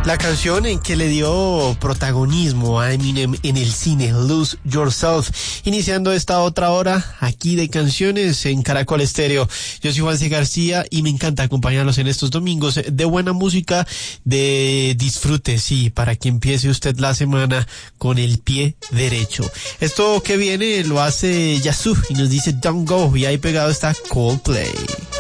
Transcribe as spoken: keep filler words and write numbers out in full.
La canción en que le dio protagonismo a Eminem en el cine, Lose Yourself, iniciando esta otra hora aquí de canciones en Caracol Estéreo. Yo soy Juan C. García y me encanta acompañarlos en estos domingos de buena música, de disfrute, sí, para que empiece usted la semana con el pie derecho. Esto que viene lo hace Yasu y nos dice Don't Go, y ahí pegado está Coldplay.